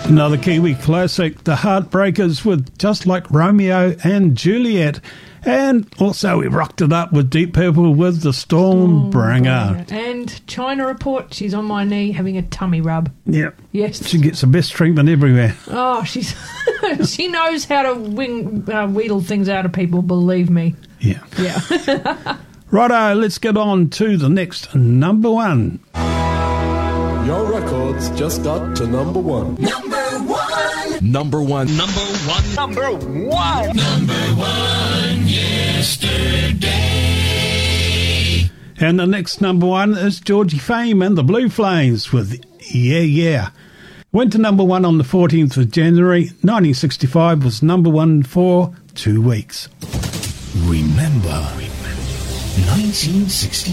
Another Kiwi classic, The Heartbreakers with Just Like Romeo and Juliet. And also we rocked it up with Deep Purple with The Stormbringer. And China Report, she's on my knee having a tummy rub. Yeah. Yes. She gets the best treatment everywhere. Oh, she's she knows how to wheedle things out of people, believe me. Yeah. Yeah. Righto, let's get on to the next number one. Your records just got to number one. Number one. Number one. Number one. Number one. Number one yesterday. And the next number one is Georgie Fame and the Blue Flames with Yeah Yeah. Went to number one on the 14th of January. 1965 was number one for 2 weeks. Remember 1960.